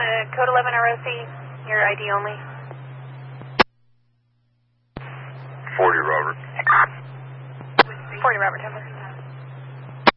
Code 11 ROC, your ID only. 40 Robert. 40 Robert, 10.